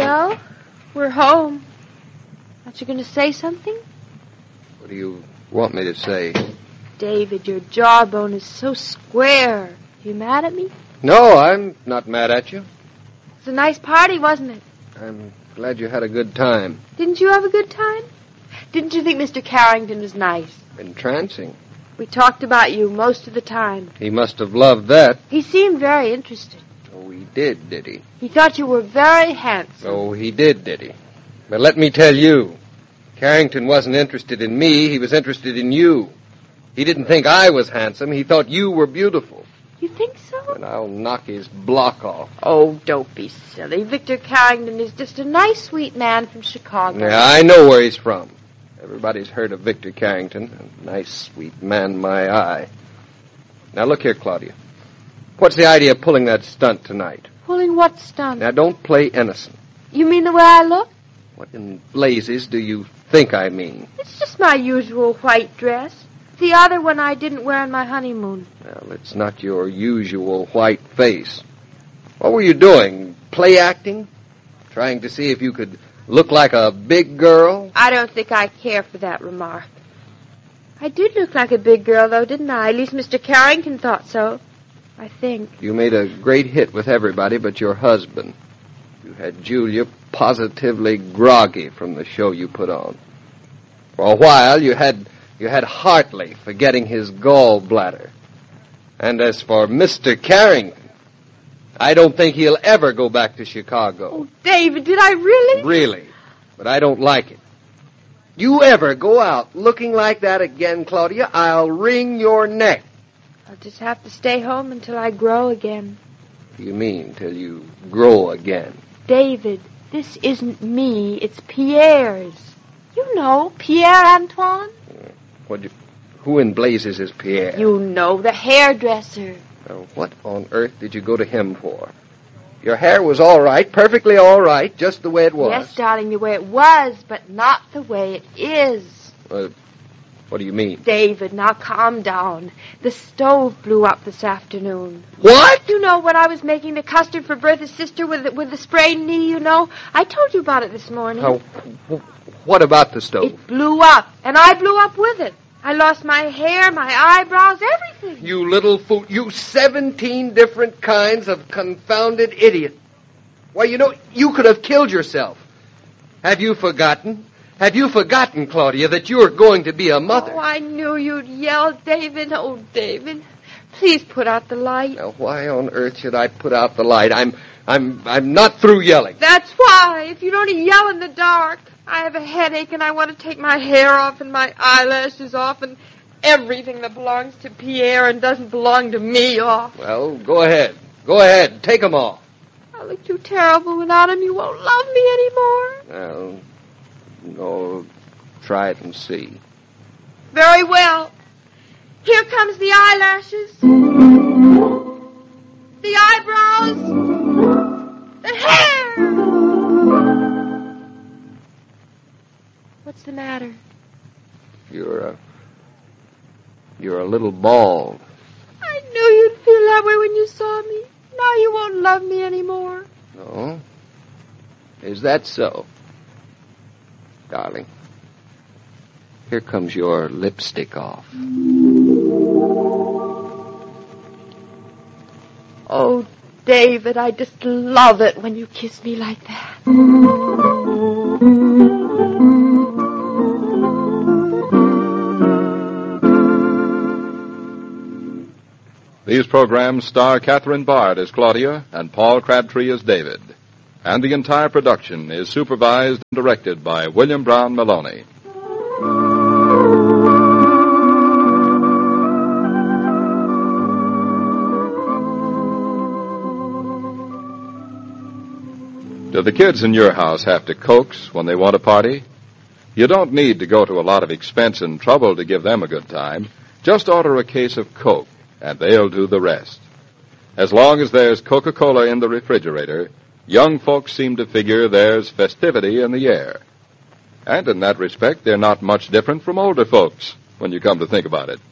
Well, we're home. Aren't you going to say something? What do you want me to say? David, your jawbone is so square. You mad at me? No, I'm not mad at you. It was a nice party, wasn't it? I'm glad you had a good time. Didn't you have a good time? Didn't you think Mr. Carrington was nice? Entrancing. We talked about you most of the time. He must have loved that. He seemed very interested. Oh, he did he? He thought you were very handsome. Oh, he did he? But let me tell you, Carrington wasn't interested in me. He was interested in you. He didn't think I was handsome. He thought you were beautiful. You think so? And I'll knock his block off. Oh, don't be silly. Victor Carrington is just a nice, sweet man from Chicago. Yeah, I know where he's from. Everybody's heard of Victor Carrington. A nice, sweet man, my eye. Now, look here, Claudia. What's the idea of pulling that stunt tonight? Pulling what stunt? Now, don't play innocent. You mean the way I look? What in blazes do you think I mean? It's just my usual white dress. The other one I didn't wear on my honeymoon. Well, it's not your usual white face. What were you doing? Play acting? Trying to see if you could look like a big girl? I don't think I care for that remark. I did look like a big girl, though, didn't I? At least Mr. Carrington thought so. I think. You made a great hit with everybody but your husband. You had Julia positively groggy from the show you put on. For a while, you had Hartley forgetting his gallbladder. And as for Mr. Carrington, I don't think he'll ever go back to Chicago. Oh, David, did I really? Really. But I don't like it. You ever go out looking like that again, Claudia, I'll wring your neck. I'll just have to stay home until I grow again. What do you mean, till you grow again? David, this isn't me. It's Pierre's. You know, Pierre-Antoine. Who in blazes is Pierre? You know, the hairdresser. What on earth did you go to him for? Your hair was all right, perfectly all right, just the way it was. Yes, darling, the way it was, but not the way it is. What do you mean? David, now calm down. The stove blew up this afternoon. What? You know, when I was making the custard for Bertha's sister with the sprained knee, you know. I told you about it this morning. What about the stove? It blew up, and I blew up with it. I lost my hair, my eyebrows, everything. You little fool. You 17 different kinds of confounded idiot. Why, you know, you could have killed yourself. Have you forgotten? Have you forgotten, Claudia, that you're going to be a mother? Oh, I knew you'd yell, David. Oh, David, please put out the light. Now, why on earth should I put out the light? I'm not through yelling. That's why. If you'd only yell in the dark. I have a headache and I want to take my hair off and my eyelashes off and everything that belongs to Pierre and doesn't belong to me off. Well, go ahead. Go ahead. Take them off. I look too terrible without him. You won't love me anymore. Well, no, try it and see. Very well. Here comes the eyelashes. The eyebrows. The hair. What's the matter? You're a little bald. I knew you'd feel that way when you saw me. Now you won't love me anymore. No? Is that so? Darling, here comes your lipstick off. Oh, David, I just love it when you kiss me like that. These programs star Catherine Bard as Claudia and Paul Crabtree as David. And the entire production is supervised and directed by William Brown Maloney. Do the kids in your house have to coax when they want a party? You don't need to go to a lot of expense and trouble to give them a good time. Just order a case of Coke, and they'll do the rest. As long as there's Coca-Cola in the refrigerator, young folks seem to figure there's festivity in the air. And in that respect, they're not much different from older folks, when you come to think about it.